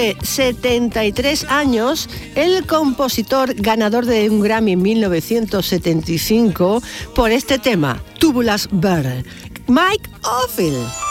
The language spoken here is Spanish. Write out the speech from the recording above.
cumple 73 años el compositor ganador de un Grammy en 1975 por este tema, Tubular Bells, Mike Oldfield.